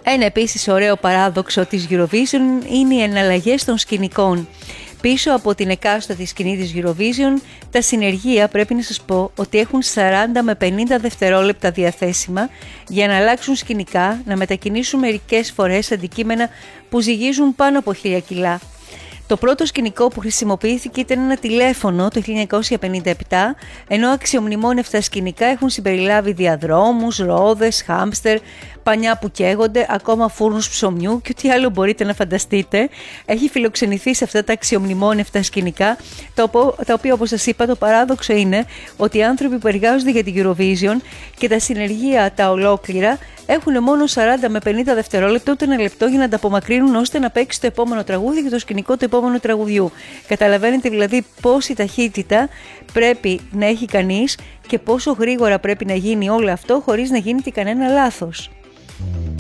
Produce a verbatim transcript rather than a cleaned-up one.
Ένα επίσης ωραίο παράδοξο της Eurovision είναι οι εναλλαγές των σκηνικών. Πίσω από την εκάστοτε σκηνή της Eurovision, τα συνεργεία πρέπει να σας πω ότι έχουν σαράντα με πενήντα δευτερόλεπτα διαθέσιμα για να αλλάξουν σκηνικά, να μετακινήσουν μερικές φορές αντικείμενα που ζυγίζουν πάνω από χίλια κιλά. Το πρώτο σκηνικό που χρησιμοποιήθηκε ήταν ένα τηλέφωνο το χίλια εννιακόσια πενήντα επτά, ενώ αξιομνημόνευτα σκηνικά έχουν συμπεριλάβει διαδρόμους, ρόδες, χάμστερ, πανιά που καίγονται, ακόμα φούρνους ψωμιού και ό,τι άλλο μπορείτε να φανταστείτε. Έχει φιλοξενηθεί σε αυτά τα αξιομνημόνευτα σκηνικά, τα οποία, όπως σας είπα, το παράδοξο είναι ότι οι άνθρωποι που εργάζονται για την Eurovision και τα συνεργεία τα ολόκληρα έχουν μόνο σαράντα με πενήντα δευτερόλεπτα, ούτε ένα λεπτό, για να τα απομακρύνουν ώστε να παίξει το επόμενο τραγούδι και το σκηνικό του επόμενου τραγουδιού. Καταλαβαίνετε δηλαδή πόση ταχύτητα πρέπει να έχει κανείς και πόσο γρήγορα πρέπει να γίνει όλο αυτό χωρίς να γίνει και κανένα λάθος.